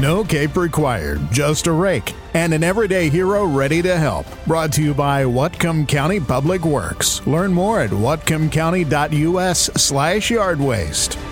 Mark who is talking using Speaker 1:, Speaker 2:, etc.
Speaker 1: No cape required, just a rake and an everyday hero ready to help. Brought to you by Whatcom County Public Works. Learn more at whatcomcounty.us/yard waste.